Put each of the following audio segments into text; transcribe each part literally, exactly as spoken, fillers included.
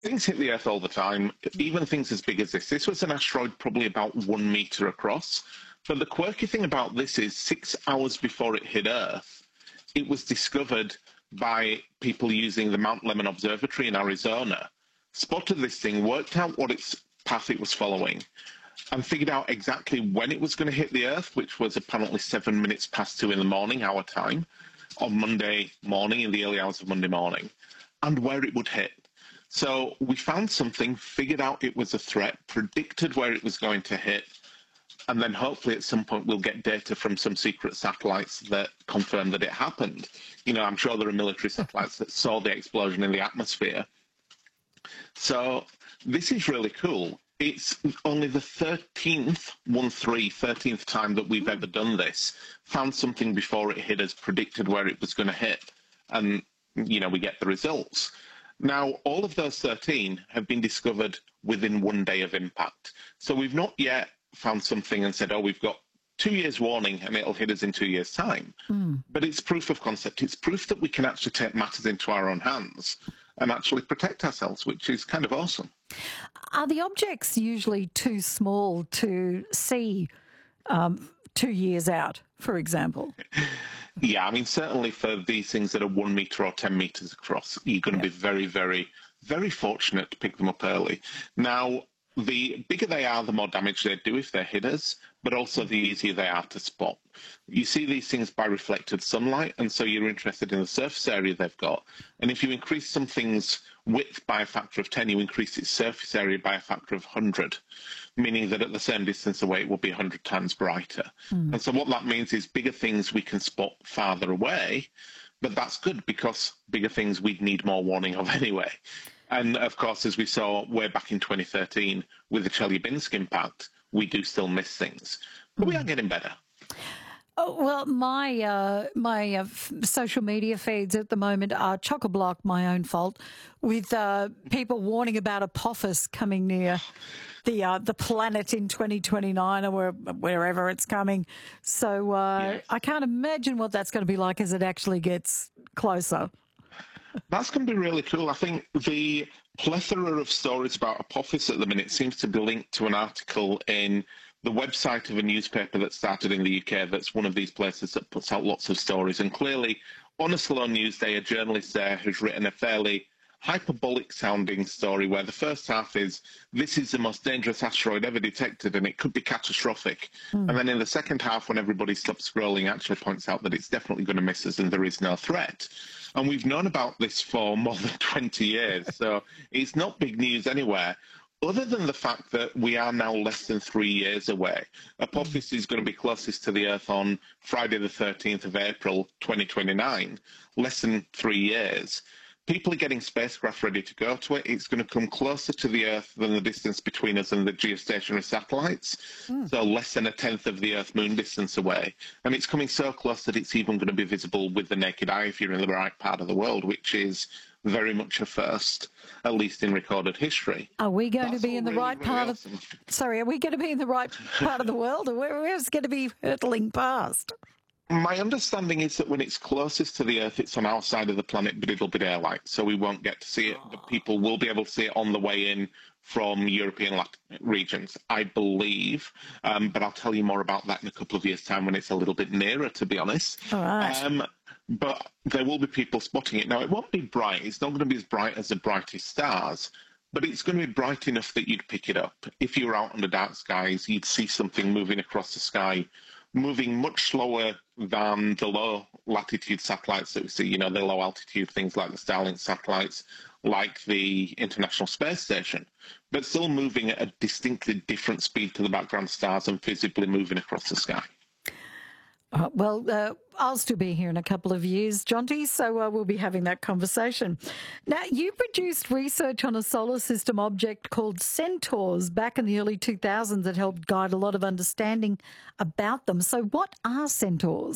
Things hit the Earth all the time, even things as big as this. This was an asteroid probably about one meter across. But the quirky thing about this is six hours before it hit Earth, it was discovered by people using the Mount Lemmon Observatory in Arizona, spotted this thing, worked out what its path it was following, and figured out exactly when it was going to hit the Earth, which was apparently seven minutes past two in the morning, our time, on Monday morning, in the early hours of Monday morning, and where it would hit. So we found something, figured out it was a threat, predicted where it was going to hit, and then hopefully at some point we'll get data from some secret satellites that confirm that it happened. You know, I'm sure there are military satellites that saw the explosion in the atmosphere. So this is really cool. It's only the thirteenth, one three, thirteenth time that we've ever done this, found something before it hit us, predicted where it was going to hit, and, you know, we get the results. Now, all of those thirteen have been discovered within one day of impact. So we've not yet found something and said, oh, we've got two years warning and it'll hit us in two years' time. Mm. But it's proof of concept. It's proof that we can actually take matters into our own hands and actually protect ourselves, which is kind of awesome. Are the objects usually too small to see um, two years out, for example? Yeah, I mean, certainly for these things that are one metre or ten metres across, you're going to yeah. be very, very, very fortunate to pick them up early. Now, the bigger they are, the more damage they do if they're hit us, but also the easier they are to spot. You see these things by reflected sunlight, and so you're interested in the surface area they've got. And if you increase something's width by a factor of ten, you increase its surface area by a factor of one hundred, meaning that at the same distance away, it will be one hundred times brighter. Mm. And so what that means is bigger things we can spot farther away, but that's good because bigger things we'd need more warning of anyway. And, of course, as we saw way back in twenty thirteen with the Chelyabinsk impact, we do still miss things. But we are getting better. Oh, well, my uh, my uh, f- social media feeds at the moment are chock-a-block, my own fault, with uh, people warning about Apophis coming near the uh, the planet in twenty twenty-nine or where, wherever it's coming. So uh, yes. I can't imagine what that's going to be like as it actually gets closer. That's going to be really cool. I think the plethora of stories about Apophis at the minute seems to be linked to an article in the website of a newspaper that started in the U K that's one of these places that puts out lots of stories. And clearly, on a slow news day, a journalist there has written a fairly hyperbolic-sounding story where the first half is, this is the most dangerous asteroid ever detected and it could be catastrophic. Mm. And then in the second half, when everybody stops scrolling, actually points out that it's definitely going to miss us and there is no threat. And we've known about this for more than twenty years, so it's not big news anywhere, other than the fact that we are now less than three years away. Apophis is going to be closest to the Earth on Friday the thirteenth of April, twenty twenty-nine, less than three years. People are getting spacecraft ready to go to it. It's going to come closer to the Earth than the distance between us and the geostationary satellites, mm. so less than a tenth of the Earth-Moon distance away. And it's coming so close that it's even going to be visible with the naked eye if you're in the right part of the world, which is very much a first, at least in recorded history. Are we going That's to be in the really, right really part awesome. of... Sorry, are we going to be in the right part of the world, or where, where's it going to be hurtling past? My understanding is that when it's closest to the Earth, it's on our side of the planet, but it'll be daylight, so we won't get to see it. But people will be able to see it on the way in from European lat- regions, I believe. Um, but I'll tell you more about that in a couple of years' time when it's a little bit nearer, to be honest. All right. Um, but there will be people spotting it. Now, it won't be bright. It's not going to be as bright as the brightest stars, but it's going to be bright enough that you'd pick it up. If you were out under dark skies, you'd see something moving across the sky, moving much slower than the low latitude satellites that we see, you know, the low altitude things like the Starlink satellites, like the International Space Station, but still moving at a distinctly different speed to the background stars and visibly moving across the sky. Uh, well, uh, I'll still be here in a couple of years, Jonty, so uh, we'll be having that conversation. Now, you produced research on a solar system object called Centaurs back in the early two thousands that helped guide a lot of understanding about them. So what are Centaurs?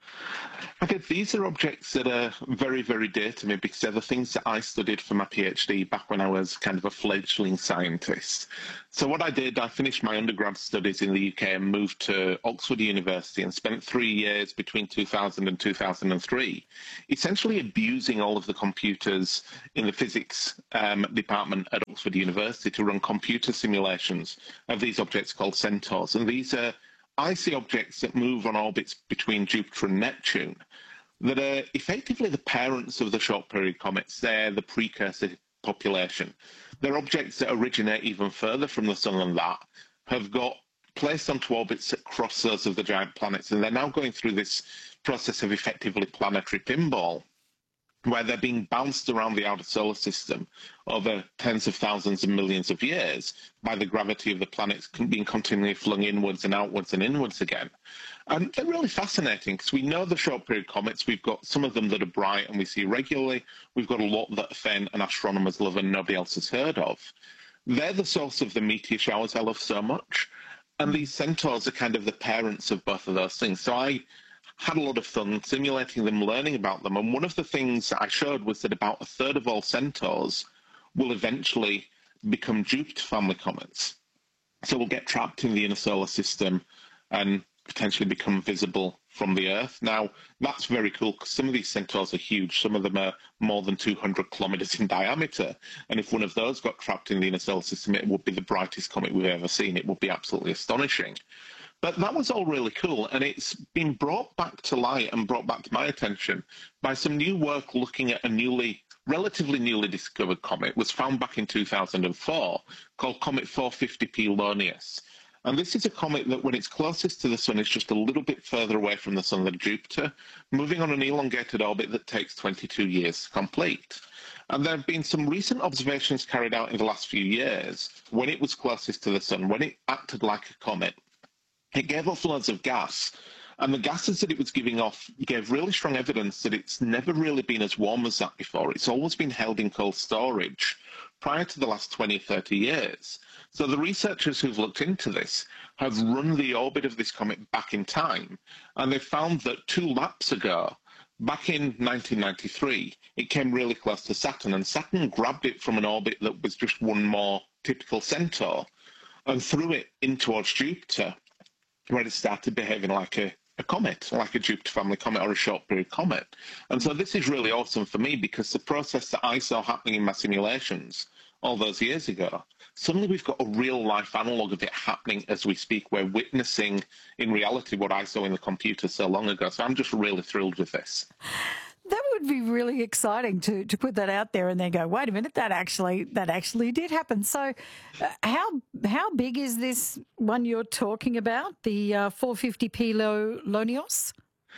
Okay, these are objects that are very, very dear to me because they're the things that I studied for my PhD back when I was kind of a fledgling scientist. So what I did, I finished my undergrad studies in the U K and moved to Oxford University and spent three years between two thousand and two thousand three, essentially abusing all of the computers in the physics um, department at Oxford University to run computer simulations of these objects called centaurs. And these are icy objects that move on orbits between Jupiter and Neptune that are effectively the parents of the short period comets. They're the precursor population. They're objects that originate even further from the sun than that, have got placed onto orbits that cross those of the giant planets, and they're now going through this process of effectively planetary pinball, where they're being bounced around the outer solar system over tens of thousands and millions of years by the gravity of the planets being continually flung inwards and outwards and inwards again. And they're really fascinating because we know the short period comets. We've got some of them that are bright and we see regularly. We've got a lot that are faint and astronomers love and nobody else has heard of. They're the source of the meteor showers I love so much. And these centaurs are kind of the parents of both of those things. So I had a lot of fun simulating them, learning about them. And one of the things that I showed was that about a third of all centaurs will eventually become Jupiter family comets. So we'll get trapped in the inner solar system and potentially become visible from the Earth. Now, that's very cool because some of these centaurs are huge. Some of them are more than two hundred kilometers in diameter. And if one of those got trapped in the inner solar system, it would be the brightest comet we've ever seen. It would be absolutely astonishing. But that was all really cool, and it's been brought back to light and brought back to my attention by some new work looking at a newly, relatively newly discovered comet. It was found back in two thousand four, called Comet four fifty P Lonius. And this is a comet that, when it's closest to the sun, is just a little bit further away from the sun than Jupiter, moving on an elongated orbit that takes twenty-two years to complete. And there have been some recent observations carried out in the last few years when it was closest to the sun, when it acted like a comet. It gave off loads of gas, and the gases that it was giving off gave really strong evidence that it's never really been as warm as that before. It's always been held in cold storage prior to the last twenty, thirty years. So the researchers who've looked into this have run the orbit of this comet back in time, and they found that two laps ago, back in nineteen ninety-three, it came really close to Saturn, and Saturn grabbed it from an orbit that was just one more typical centaur and threw it in towards Jupiter, where it started behaving like a, a comet, like a Jupiter family comet or a short period comet. And so this is really awesome for me because the process that I saw happening in my simulations all those years ago, suddenly we've got a real life analogue of it happening as we speak. We're witnessing in reality what I saw in the computer so long ago. So I'm just really thrilled with this. That would be really exciting to, to put that out there and then go, wait a minute, that actually that actually did happen. So uh, how how big is this one you're talking about, the uh, four fifty P Lonius?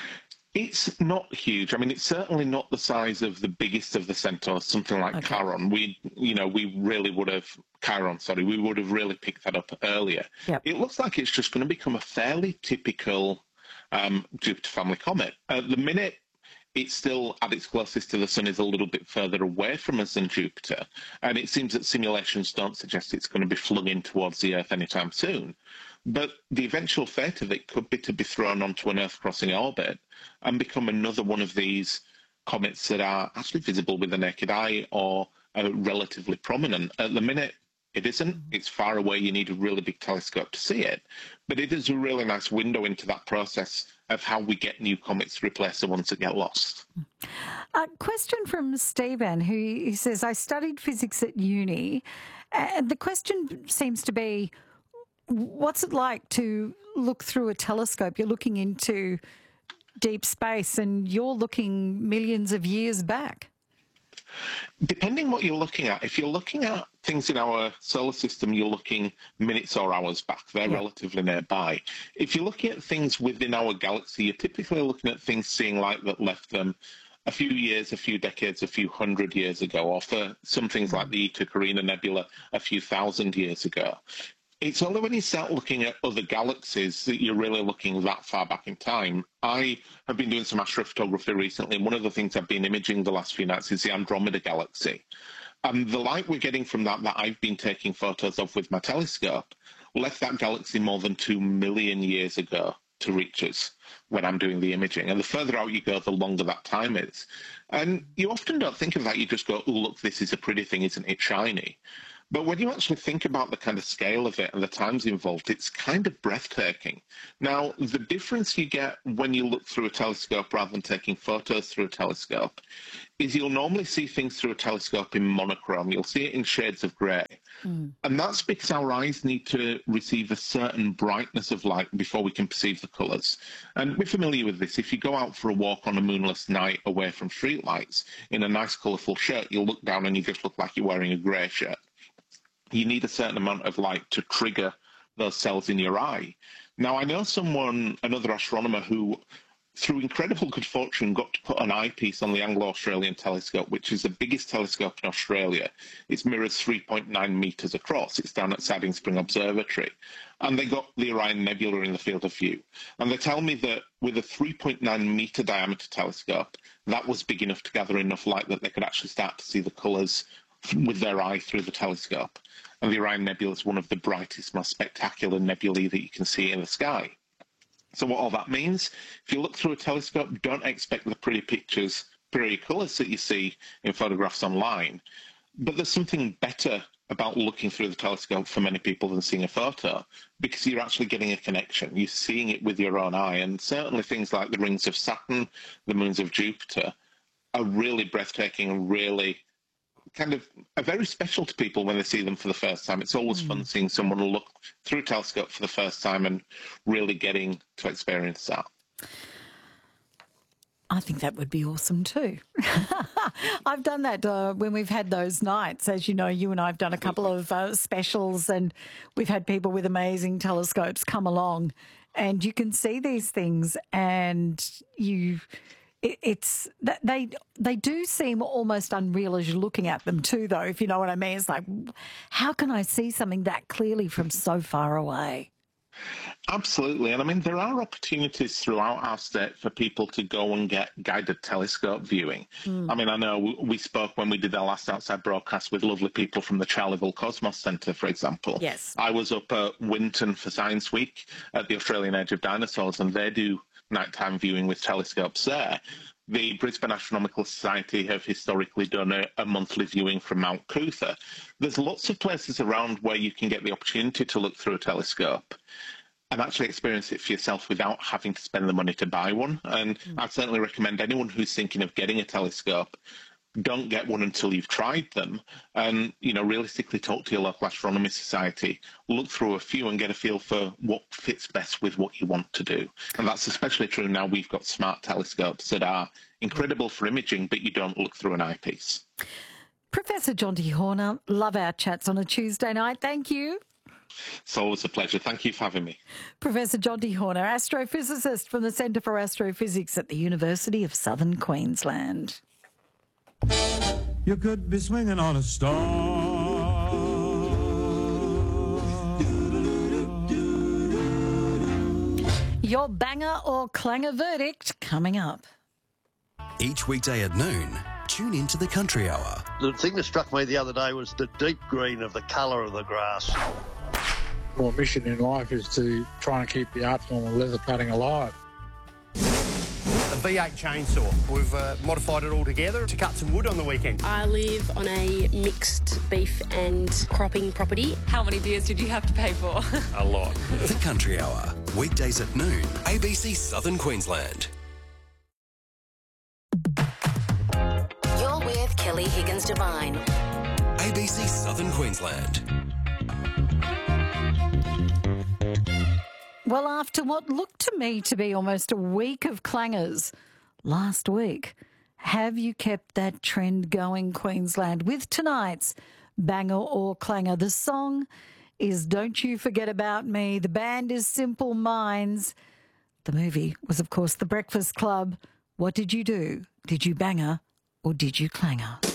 It's not huge. I mean, it's certainly not the size of the biggest of the centaurs, something like Okay. Chiron. We, you know, we really would have, Chiron, sorry, we would have really picked that up earlier. Yep. It looks like it's just going to become a fairly typical um, Jupiter family comet. At the minute, it's still at its closest to the sun is a little bit further away from us than Jupiter. And it seems that simulations don't suggest it's going to be flung in towards the Earth anytime soon. But the eventual fate of it could be to be thrown onto an Earth-crossing orbit and become another one of these comets that are actually visible with the naked eye or are relatively prominent. At the minute, it isn't. It's far away. You need a really big telescope to see it. But it is a really nice window into that process of how we get new comets to replace the ones that get lost. A question from Stephen, who he says, I studied physics at uni, and the question seems to be, what's it like to look through a telescope? You're looking into deep space and you're looking millions of years back. Depending what you're looking at, if you're looking at things in our solar system, you're looking minutes or hours back. They're Yeah. relatively nearby. If you're looking at things within our galaxy, you're typically looking at things seeing light that left them a few years, a few decades, a few hundred years ago, or for some things like the Eta Carina Nebula a few thousand years ago. It's only when you start looking at other galaxies that you're really looking that far back in time. I have been doing some astrophotography recently, and one of the things I've been imaging the last few nights is the Andromeda Galaxy. And the light we're getting from that, that I've been taking photos of with my telescope, left that galaxy more than two million years ago. to reach us when I'm doing the imaging. And the further out you go, the longer that time is. And you often don't think of that. You just go, oh, look, this is a pretty thing, isn't it shiny? But when you actually think about the kind of scale of it and the times involved, it's kind of breathtaking. Now, the difference you get when you look through a telescope rather than taking photos through a telescope is you'll normally see things through a telescope in monochrome. You'll see it in shades of grey. Mm. And that's because our eyes need to receive a certain brightness of light before we can perceive the colours. And we're familiar with this. If you go out for a walk on a moonless night away from streetlights in a nice colourful shirt, you'll look down and you just look like you're wearing a grey shirt. You need a certain amount of light to trigger those cells in your eye. Now, I know someone, another astronomer, who, through incredible good fortune, got to put an eyepiece on the Anglo-Australian telescope, which is the biggest telescope in Australia. Its mirror's three point nine metres across. It's down at Siding Spring Observatory. And they got the Orion Nebula in the field of view. And they tell me that with a three point nine metre diameter telescope, that was big enough to gather enough light that they could actually start to see the colours with their eye through the telescope. And the Orion Nebula is one of the brightest, most spectacular nebulae that you can see in the sky. So what all that means, if you look through a telescope, don't expect the pretty pictures, pretty colours that you see in photographs online. But there's something better about looking through the telescope for many people than seeing a photo, because you're actually getting a connection. You're seeing it with your own eye. And certainly things like the rings of Saturn, the moons of Jupiter, are really breathtaking and really kind of are very special to people when they see them for the first time. It's always mm. fun seeing someone look through a telescope for the first time and really getting to experience that. I think that would be awesome too. I've done that uh, when we've had those nights. As you know, you and I have done a couple of uh, specials, and we've had people with amazing telescopes come along, and you can see these things, and you... It's they they do seem almost unreal as you're looking at them too, though, if you know what I mean. It's like, how can I see something that clearly from so far away? Absolutely. And I mean, there are opportunities throughout our state for people to go and get guided telescope viewing. Mm. I mean, I know we spoke when we did our last outside broadcast with lovely people from the Charleville Cosmos Centre, for example. Yes. I was up at Winton for Science Week at the Australian Age of Dinosaurs, and they do nighttime viewing with telescopes there. The Brisbane Astronomical Society have historically done a, a monthly viewing from Mount Cootha. There's lots of places around where you can get the opportunity to look through a telescope and actually experience it for yourself without having to spend the money to buy one. And mm. I'd certainly recommend anyone who's thinking of getting a telescope, don't get one until you've tried them, and, you know, realistically talk to your local astronomy society, look through a few and get a feel for what fits best with what you want to do. And that's especially true now we've got smart telescopes that are incredible for imaging, but you don't look through an eyepiece. Professor Jonty Horner, love our chats on a Tuesday night. Thank you. It's always a pleasure. Thank you for having me. Professor Jonty Horner, astrophysicist from the Centre for Astrophysics at the University of Southern Queensland. You could be swinging on a star. Your banger or clanger verdict coming up. Each weekday at noon, tune into the Country Hour. The thing that struck me the other day was the deep green of the colour of the grass. My mission in life is to try and keep the art form of leather cutting alive. A V eight chainsaw. We've uh, modified it all together to cut some wood on the weekend. I live on a mixed beef and cropping property. How many beers did you have to pay for? A lot. The Country Hour, weekdays at noon, A B C Southern Queensland. You're with Kelly Higgins Devine. A B C Southern Queensland. Well, after what looked to me to be almost a week of clangers last week, have you kept that trend going, Queensland, with tonight's banger or clanger? The song is Don't You Forget About Me. The band is Simple Minds. The movie was, of course, The Breakfast Club. What did you do? Did you banger or did you clanger?